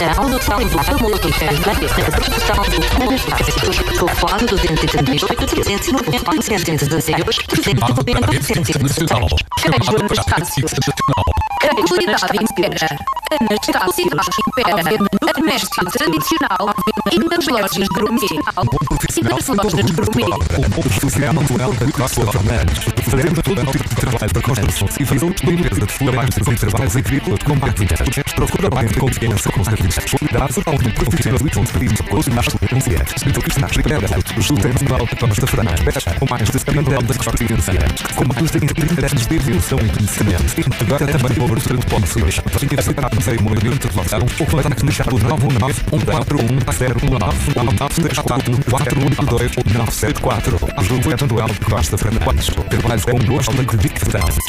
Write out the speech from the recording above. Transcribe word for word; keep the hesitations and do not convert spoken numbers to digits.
Algo tal do amor que quer dar representação do mundo do fora dos entes trezentos e noventa, setecentos e dezesseis, trezentos e noventa, setecentos e dezessete. Anastácio. Cuidado impera. Anastácio impera. Comércio tradicional. Indas lojas gourmet. Indas lojas gourmet. O profissional natural da classe automática. Fazendo todo o tipo de trabalho da construção civil, de empresa de trabalhos e trabalhos agrícolas com máquinas. Procura mais de confiança com serviços. Cuidado ao do profissional de serviços com os nossos clientes. Escrito que está escrito os últimos da alta para mostrar mais baixa com mais de setenta das experiências. Com mais de interesses de evolução e conhecimento. Agora também o outro ponto sobre a universidade de sei movimento de lançar um pouco mais de deixar o nove nove um quatro um zero nove nove nove quatro quatro um dois nove sete quatro. Ajuda a atual Costa Fernandes. Trabalhos com gosto de dicção.